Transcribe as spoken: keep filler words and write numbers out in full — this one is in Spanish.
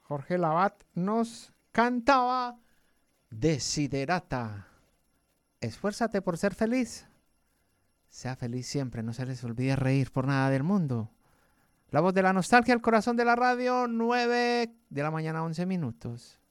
Jorge Lavat nos cantaba Desiderata. Esfuérzate por ser feliz. Sea feliz siempre, no se les olvide reír por nada del mundo. La voz de la nostalgia, el corazón de la radio, nueve de la mañana, once minutos.